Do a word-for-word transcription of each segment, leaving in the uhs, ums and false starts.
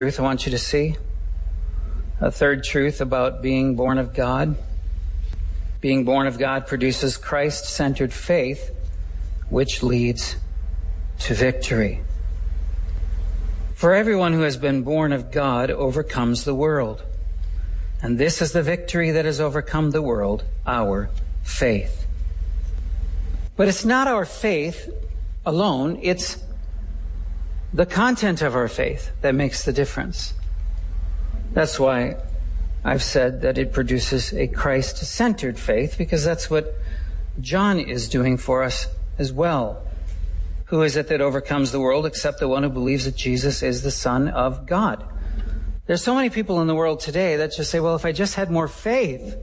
truth I want you to see. A third truth about being born of God. Being born of God produces Christ-centered faith, which leads to victory. For everyone who has been born of God overcomes the world. And this is the victory that has overcome the world, our faith. But it's not our faith alone, it's the content of our faith that makes the difference. That's why I've said that it produces a Christ-centered faith, because that's what John is doing for us as well. Who is it that overcomes the world except the one who believes that Jesus is the Son of God? There's so many people in the world today that just say, well, if I just had more faith.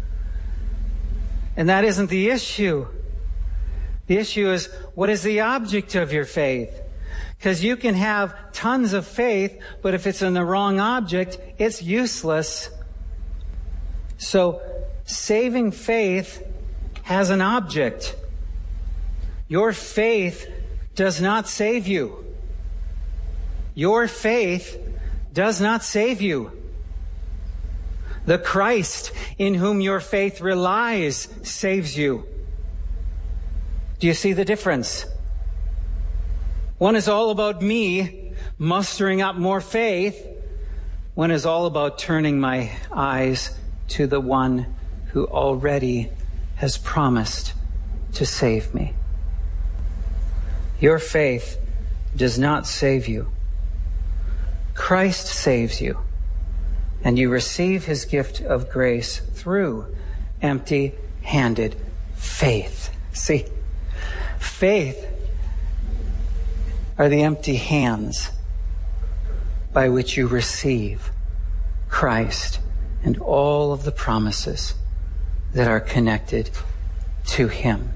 And that isn't the issue. The issue is, what is the object of your faith? Because you can have tons of faith, but if it's in the wrong object, it's useless. So, saving faith has an object. Your faith does not save you. Your faith does not save you. The Christ in whom your faith relies saves you. Do you see the difference? One is all about me mustering up more faith. One is all about turning my eyes to the one who already has promised to save me. Your faith does not save you. Christ saves you, and you receive his gift of grace through empty-handed faith. See, faith are the empty hands by which you receive Christ and all of the promises that are connected to him.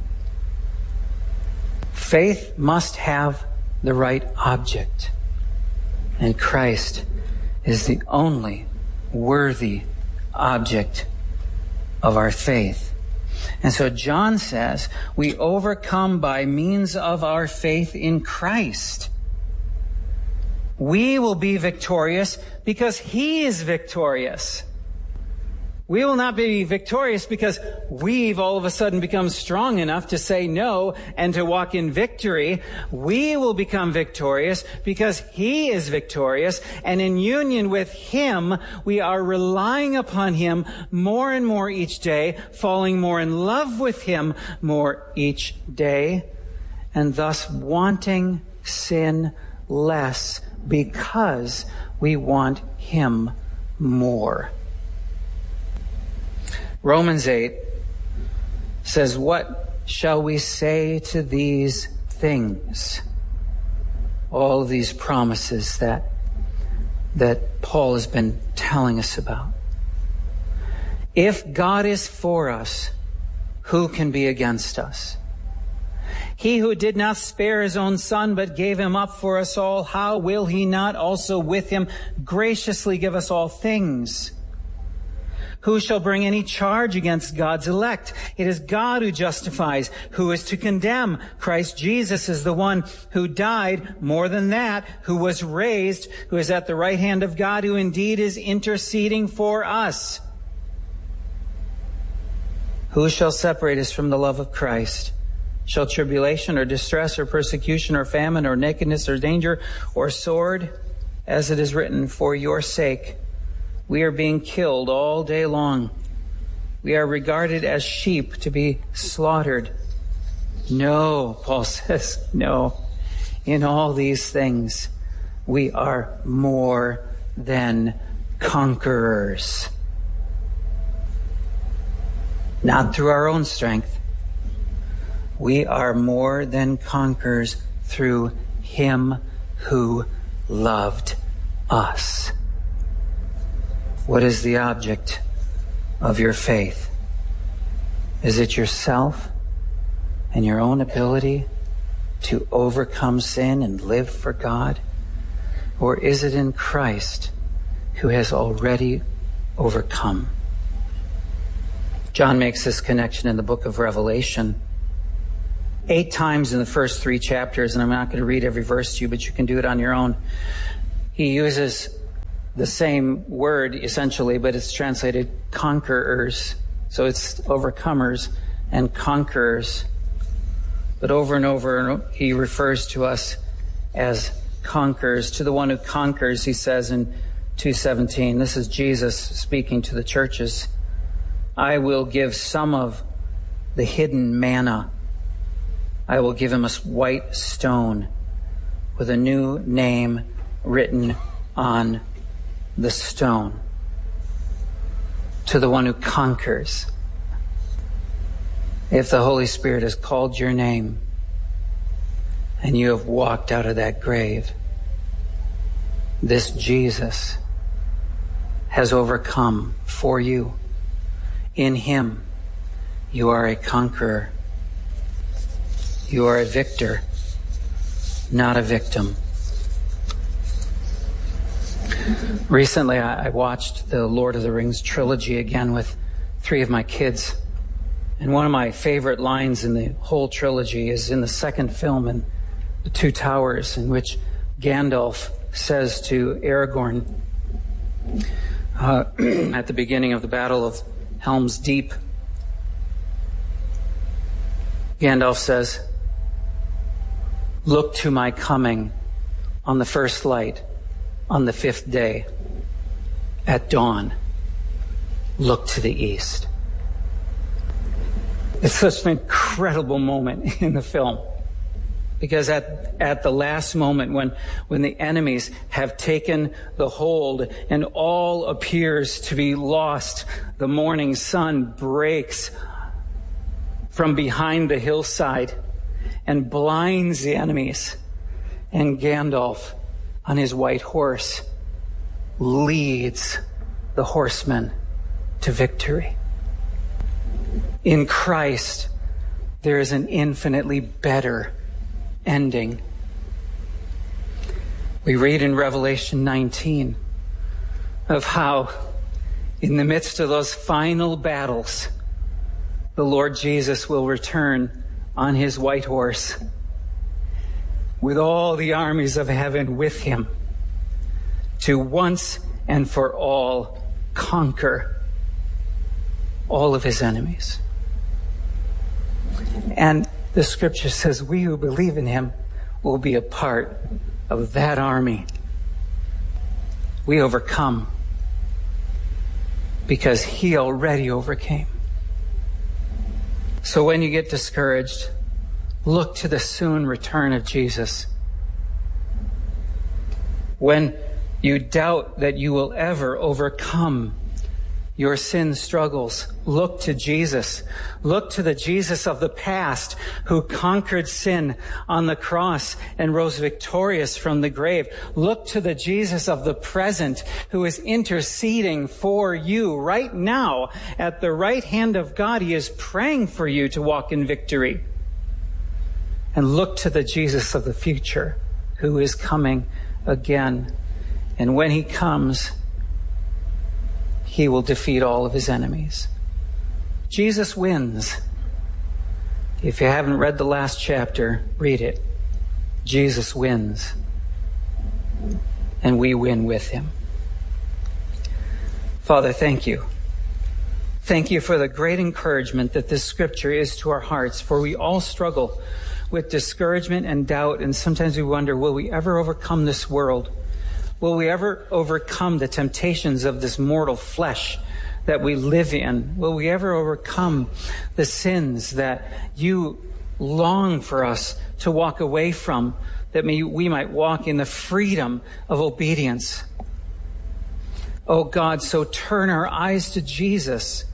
Faith must have the right object, and Christ is the only worthy object of our faith. And so John says, we overcome by means of our faith in Christ. We will be victorious because he is victorious. We will not be victorious because we've all of a sudden become strong enough to say no and to walk in victory. We will become victorious because he is victorious, and in union with him, we are relying upon him more and more each day, falling more in love with him more each day, and thus wanting sin less because we want him more. Romans eight says, what shall we say to these things? All of these promises that, that Paul has been telling us about. If God is for us, who can be against us? He who did not spare his own son, but gave him up for us all, how will he not also with him graciously give us all things? Who shall bring any charge against God's elect? It is God who justifies. Who is to condemn? Christ Jesus is the one who died, more than that, who was raised, who is at the right hand of God, who indeed is interceding for us. Who shall separate us from the love of Christ? Shall tribulation or distress or persecution or famine or nakedness or danger or sword? As it is written, for your sake we are being killed all day long. We are regarded as sheep to be slaughtered. No, Paul says, no. In all these things, we are more than conquerors. Not through our own strength. We are more than conquerors through him who loved us. What is the object of your faith? Is it yourself and your own ability to overcome sin and live for God? Or is it in Christ who has already overcome? John makes this connection in the book of Revelation. Eight times in the first three chapters, and I'm not going to read every verse to you, but you can do it on your own. He uses the same word essentially, but it's translated conquerors. So it's overcomers and conquerors. But over and over, he refers to us as conquerors. To the one who conquers, he says in two seventeen, this is Jesus speaking to the churches, I will give some of the hidden manna. I will give him a white stone with a new name written on the stone. To the one who conquers. If the Holy Spirit has called your name and you have walked out of that grave, this Jesus has overcome for you. In him, you are a conqueror. You are a victor, not a victim. Recently, I watched the Lord of the Rings trilogy again with three of my kids. And one of my favorite lines in the whole trilogy is in the second film in The Two Towers, in which Gandalf says to Aragorn uh, at the beginning of the Battle of Helm's Deep, Gandalf says, look to my coming on the first light, on the fifth day, at dawn, look to the east. It's such an incredible moment in the film, because at, at the last moment when, when the enemies have taken the hold and all appears to be lost, the morning sun breaks from behind the hillside and blinds the enemies. And Gandalf, on his white horse, leads the horsemen to victory. In Christ, there is an infinitely better ending. We read in Revelation nineteen of how, in the midst of those final battles, the Lord Jesus will return on his white horse with all the armies of heaven with him to once and for all conquer all of his enemies. And the scripture says we who believe in him will be a part of that army. We overcome because he already overcame. So when you get discouraged, look to the soon return of Jesus. When you doubt that you will ever overcome your sin struggles, look to Jesus. Look to the Jesus of the past who conquered sin on the cross and rose victorious from the grave. Look to the Jesus of the present who is interceding for you right now at the right hand of God. He is praying for you to walk in victory. And look to the Jesus of the future who is coming again. And when he comes, he will defeat all of his enemies. Jesus wins. If you haven't read the last chapter, read it. Jesus wins. And we win with him. Father, thank you. Thank you for the great encouragement that this scripture is to our hearts, for we all struggle with discouragement and doubt, and sometimes we wonder, will we ever overcome this world? Will we ever overcome the temptations of this mortal flesh that we live in? Will we ever overcome the sins that you long for us to walk away from, that we might walk in the freedom of obedience? Oh God, so turn our eyes to Jesus.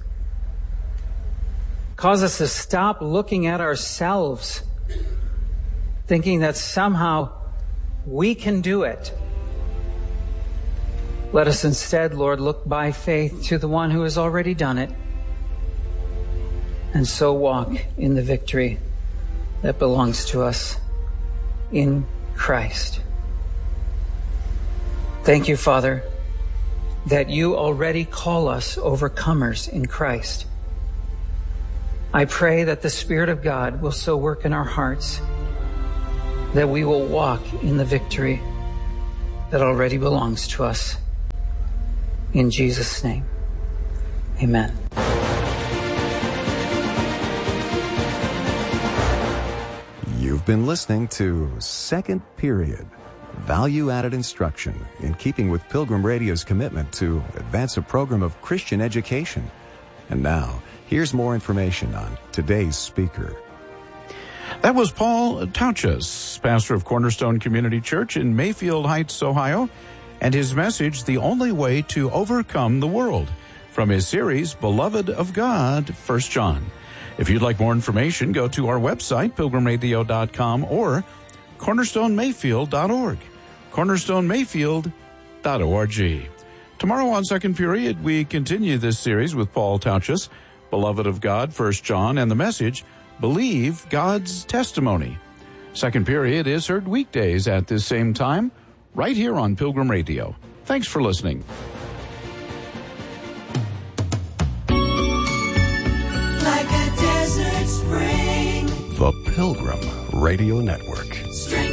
Cause us to stop looking at ourselves, thinking that somehow we can do it. Let us instead, Lord, look by faith to the one who has already done it, and so walk in the victory that belongs to us in Christ. Thank you, Father, that you already call us overcomers in Christ. I pray that the Spirit of God will so work in our hearts that we will walk in the victory that already belongs to us In Jesus' name, amen. You've been listening to Second Period, value-added instruction in keeping with Pilgrim Radio's commitment to advance a program of Christian education. And now, here's more information on today's speaker. That was Paul Tauchus, pastor of Cornerstone Community Church in Mayfield Heights, Ohio, and his message, The Only Way to Overcome the World, from his series, Beloved of God, First John. If you'd like more information, go to our website, pilgrim radio dot com, or cornerstone mayfield dot org, cornerstone mayfield dot org. Tomorrow on Second Period, we continue this series with Paul Tauchus, Beloved of God, First John, and the message, Believe God's Testimony. Second Period is heard weekdays at this same time, right here on Pilgrim Radio. Thanks for listening. Like a desert spring, The Pilgrim Radio Network. string